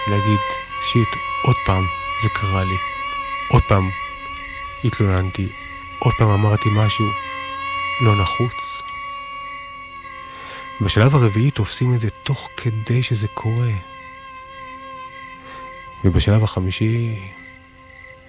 להגיד שיט, עוד פעם זה קרה לי, עוד פעם התלוננתי, עוד פעם אמרתי משהו לא נחוץ. בשלב הרביעי תופסים את זה תוך כדי שזה קורה. ובשלב החמישי